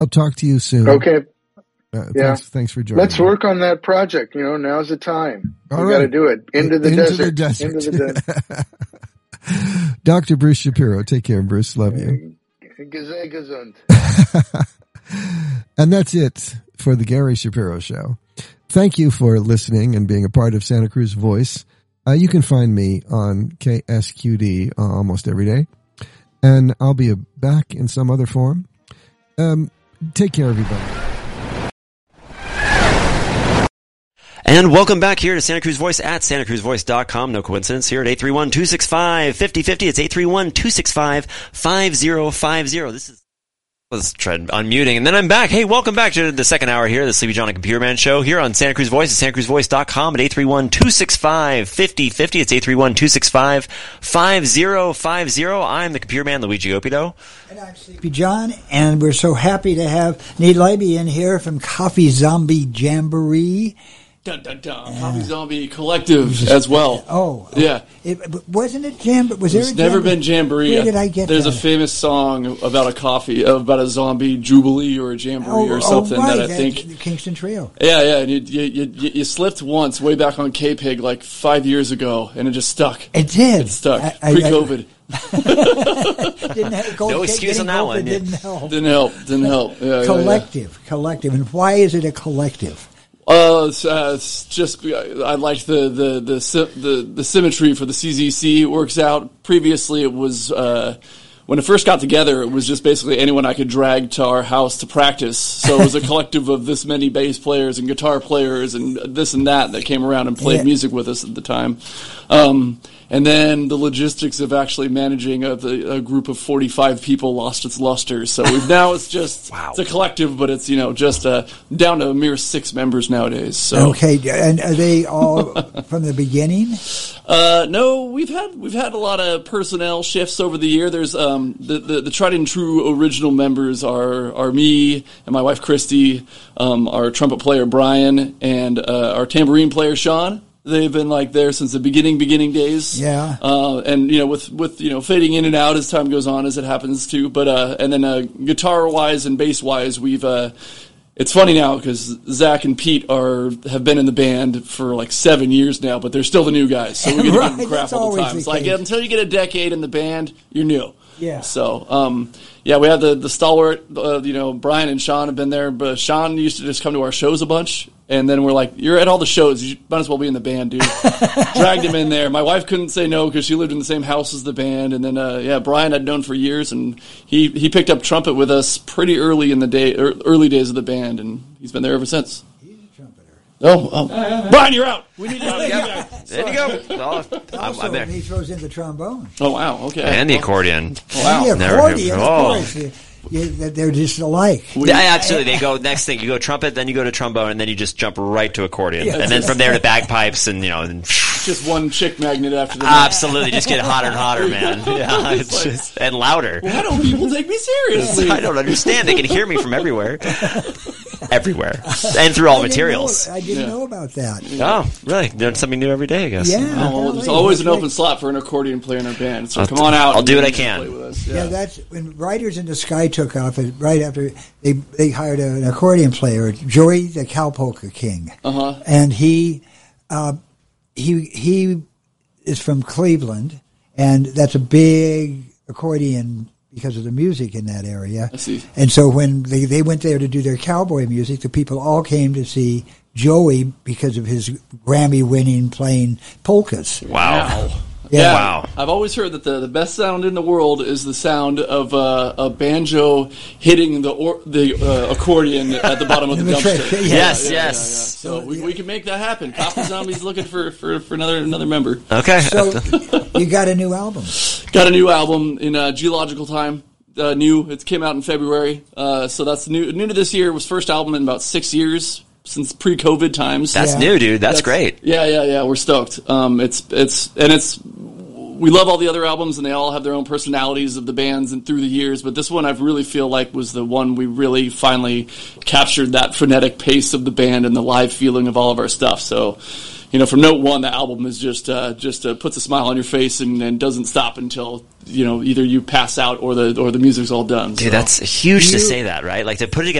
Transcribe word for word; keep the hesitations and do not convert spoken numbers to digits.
I'll talk to you soon. Okay. Uh, yeah. Thanks, thanks for joining Let's me. work on that project. You know, now's the time. All we right. got to do it. Into the Into desert. the desert. Into the desert. Doctor Bruce Shapiro. Take care, Bruce. Love you. Gesund, gesund. And that's it for the Gary Shapiro Show. Thank you for listening and being a part of Santa Cruz Voice. Uh, you can find me on K S Q D uh, almost every day. And I'll be back in some other form. Um, take care, everybody. And welcome back here to Santa Cruz Voice at santa cruz voice dot com. No coincidence here at eight three one, two six five, five zero five zero. It's eight three one, two six five, five zero five zero. This is, let's try unmuting. And then I'm back. Hey, welcome back to the second hour here, the Sleepy John and Computer Man Show here on Santa Cruz Voice at santa cruz voice dot com at eight three one, two six five, five zero five zero. It's eight three one, two six five, five zero five zero. I'm the Computer Man, Luigi Opido. And I'm Sleepy John, and we're so happy to have Nate Leiby in here from Coffee Zombie Jamboree. Dun, dun, dun. Coffee Zombie Collective as well. Oh, oh. Yeah. It, wasn't it Jam? Was there It's a never jamboree? been Jamboree. Where did I get There's that? a famous song about a coffee, about a zombie jubilee or a jamboree oh, or something oh, right. that I That's think. the Kingston Trio. Yeah, yeah. And you, you, you, you slipped once way back on K-Pig like five years ago, and it just stuck. It did. It stuck. I- I- Pre-COVID. Didn't have, gold, No excuse on that gold, one. Didn't help. Didn't help. Didn't help. Yeah, yeah, yeah. collective, collective. And why is it a collective? Uh, it's, uh, it's just I like the the the sy- the the symmetry for the C Z C. It works out. Previously, it was uh, when it first got together. It was just basically anyone I could drag to our house to practice. So it was a collective of this many bass players and guitar players and this and that that came around and played Yeah. music with us at the time. Um, and then the logistics of actually managing a, the, a group of forty-five people lost its luster. So we've now it's just Wow. it's a collective, but it's you know just uh, down to a mere six members nowadays. So. Okay, and are they all from the beginning? Uh, no, we've had we've had a lot of personnel shifts over the year. There's um the, the, the tried and true original members are are me and my wife Christy, um, our trumpet player Brian, and uh, our tambourine player Sean. They've been like there since the beginning, beginning days. Yeah. Uh, and you know, with with you know fading in and out as time goes on, as it happens too. But uh, and then uh, guitar wise and bass wise, we've. Uh, It's funny now because Zach and Pete are have been in the band for like seven years now, but they're still the new guys, so we get to Right, give them crap that's all the always time. the It's like case. until you get a decade in the band, you're new. Yeah. So, um, yeah, we had the the stalwart. Uh, you know, Brian and Sean have been there, but Sean used to just come to our shows a bunch, and then we're like, "You're at all the shows. You might as well be in the band, dude." Dragged him in there. My wife couldn't say no because she lived in the same house as the band, and then uh, yeah, Brian I'd known for years, and he he picked up trumpet with us pretty early in the day, er, early days of the band, and he's been there ever since. He's a trumpeter. Oh, oh. Brian, you're out. We need you. Yeah. There you go. Oh, I'm, Also, I'm there. he throws in the trombone. Oh, wow. Okay. And the accordion. Wow. The Never- accordion, oh. of course. You- you- they're just alike. Yeah, absolutely. They go next thing. You go trumpet, then you go to trombone, and then you just jump right to accordion, Yeah. and then from there to bagpipes, and you know, and Just one chick magnet after the next. absolutely just get hotter and hotter, man. Yeah, it's like- just and louder. Why don't people take me seriously? I don't understand. They can hear me from everywhere, everywhere, and through all I didn't materials. know- I didn't Yeah. know about that. Oh, really? Learn something new every day, I guess. Yeah. Oh, well, there's Apparently, always an that's open right. slot for an accordion player in our band. So I'll come t- on out. I'll and do what I play can. with us. Yeah, Yeah. that's when Riders in the Sky took off. it- Right after they they hired an accordion player, Joey the Cowpolka King, Uh-huh. and he uh, he he is from Cleveland, and that's a big accordion because of the music in that area. I see. And so when they they went there to do their cowboy music, the people all came to see Joey because of his Grammy-winning playing polkas. Wow. Yeah. Yeah. Wow. I've always heard that the, the best sound in the world is the sound of uh, a banjo hitting the or, the uh, accordion at the bottom of the The dumpster. trick, Yeah, Yes, yeah, yeah, yes. yeah. So we, we can make that happen. Coffee Zombie's looking for, for, for another another member. Okay. So you got a new album. Got a new album in uh, Geological Time. Uh, new. It came out in February. Uh, so that's new. New to this year. It was first album in about six years since pre-COVID times. That's Yeah. new, dude. That's, great. Yeah, yeah, yeah. We're stoked. Um, it's it's and it's we love all the other albums, and they all have their own personalities of the bands and through the years. But this one, I really feel like was the one we really finally captured that frenetic pace of the band and the live feeling of all of our stuff. So, you know, from note one, the album is just uh, just uh, puts a smile on your face and, and doesn't stop until, you know, either you pass out or the or the music's all done. Dude, so. that's huge You- to say that, right? Like to put it together.